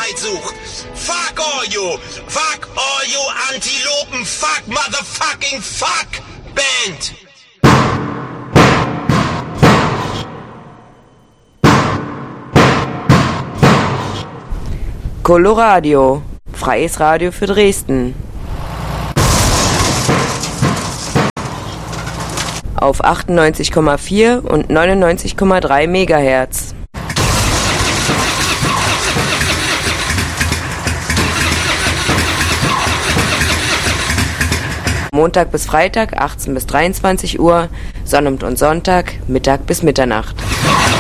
Arbeit sucht. Fuck all you! Fuck all you Antilopen! Fuck motherfucking fuck Band! Coloradio, freies Radio für Dresden. Auf 98,4 und 99,3 Megahertz. Montag bis Freitag 18 bis 23 Uhr, Sonnabend und Sonntag, Mittag bis Mitternacht.